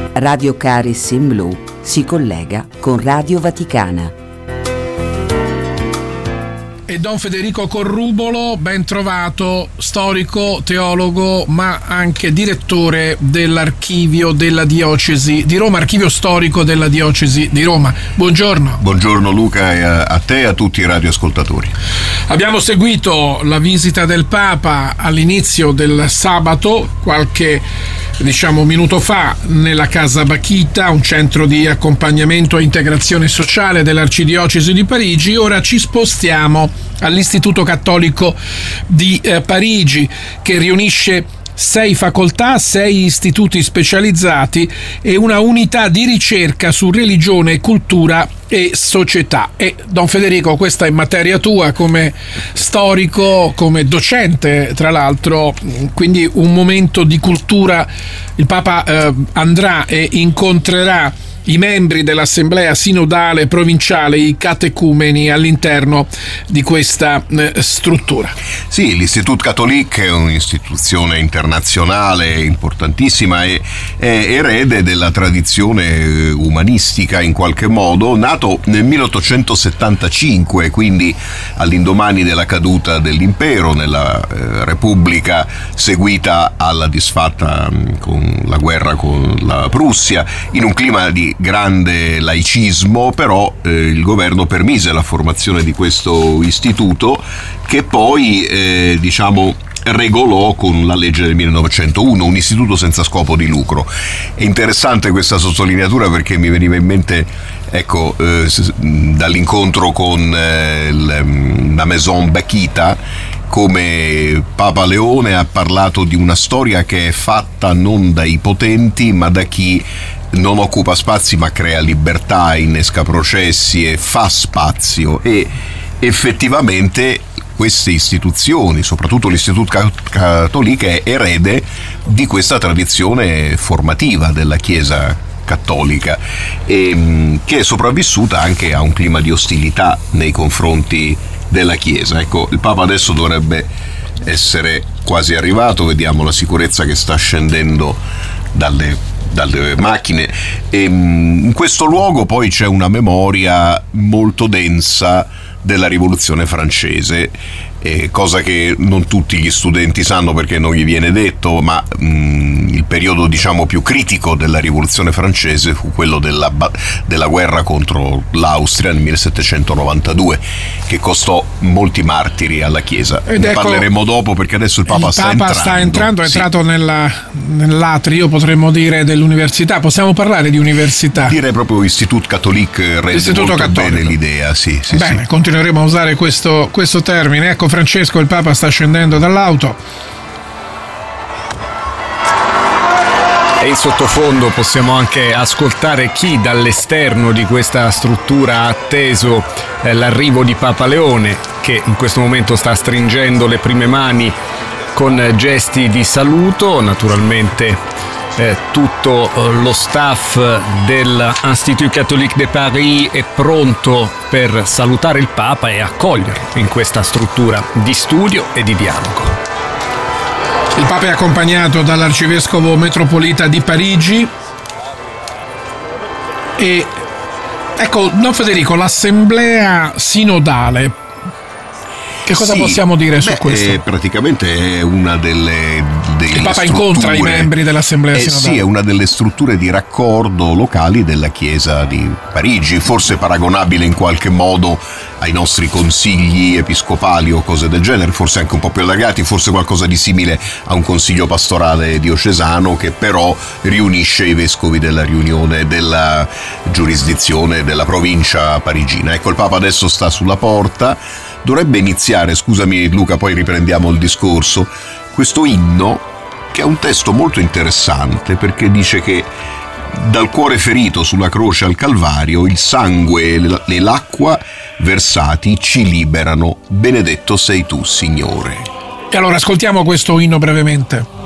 Radio Caris in Blu si collega con Radio Vaticana. E Don Federico Corrubolo, ben trovato, storico, teologo, ma anche direttore dell'archivio della diocesi di Roma, archivio storico della diocesi di Roma. Buongiorno. Buongiorno Luca, e a te e a tutti i radioascoltatori. Abbiamo seguito la visita del Papa all'inizio del sabato, qualche minuto fa, nella Casa Bakhita, un centro di accompagnamento e integrazione sociale dell'Arcidiocesi di Parigi. Ora ci spostiamo all'Istituto Cattolico di Parigi, che riunisce 6 facoltà, 6 istituti specializzati e una unità di ricerca su religione, cultura e società. E Don Federico, questa è materia tua come storico, come docente tra l'altro, quindi un momento di cultura. Il Papa andrà e incontrerà i membri dell'Assemblea Sinodale Provinciale, i catecumeni, all'interno di questa struttura. Sì, l'Istitut Catholique è un'istituzione internazionale importantissima e è erede della tradizione umanistica in qualche modo, nato nel 1875, quindi all'indomani della caduta dell'impero, nella Repubblica seguita alla disfatta con la guerra con la Prussia, in un clima di grande laicismo, però il governo permise la formazione di questo istituto, che poi regolò con la legge del 1901, un istituto senza scopo di lucro. È interessante questa sottolineatura perché mi veniva in mente dall'incontro con la Maison Bakhita, come Papa Leone ha parlato di una storia che è fatta non dai potenti ma da chi non occupa spazi ma crea libertà, innesca processi e fa spazio. E effettivamente queste istituzioni, soprattutto l'Istitut Catholique, è erede di questa tradizione formativa della Chiesa cattolica, e che è sopravvissuta anche a un clima di ostilità nei confronti della Chiesa. Ecco, il Papa adesso dovrebbe essere quasi arrivato, vediamo la sicurezza che sta scendendo dalle macchine, e in questo luogo poi c'è una memoria molto densa della Rivoluzione francese, cosa che non tutti gli studenti sanno perché non gli viene detto, ma il periodo più critico della Rivoluzione francese fu quello della guerra contro l'Austria nel 1792, che costò molti martiri alla Chiesa. Ne parleremo dopo, perché adesso il Papa sta entrando. È entrato nell'atrio, potremmo dire, dell'università. Possiamo parlare di università? Direi proprio Istitut Catholique rende molto bene l'idea. Sì, bene, continueremo a usare questo termine. Ecco, Francesco, il Papa sta scendendo dall'auto. E in sottofondo possiamo anche ascoltare chi dall'esterno di questa struttura ha atteso l'arrivo di Papa Leone, che in questo momento sta stringendo le prime mani con gesti di saluto. Naturalmente tutto lo staff dell'Institut Catholique de Paris è pronto per salutare il Papa e accoglierlo in questa struttura di studio e di dialogo. Il Papa è accompagnato dall'Arcivescovo Metropolita di Parigi e ecco, Don Federico, l'Assemblea Sinodale, che cosa possiamo dire su questo? Praticamente è una delle il Papa incontra i membri dell'Assemblea Sinodale. Sì, è una delle strutture di raccordo locali della Chiesa di Parigi, forse paragonabile in qualche modo ai nostri consigli episcopali o cose del genere, forse anche un po' più allargati, forse qualcosa di simile a un consiglio pastorale diocesano, che però riunisce i vescovi della riunione della giurisdizione della provincia parigina. Ecco, il Papa adesso sta sulla porta. Dovrebbe iniziare, scusami Luca, poi riprendiamo il discorso, questo inno, che è un testo molto interessante perché dice che dal cuore ferito sulla croce al Calvario il sangue e l'acqua versati ci liberano. Benedetto sei tu, Signore. E allora ascoltiamo questo inno brevemente.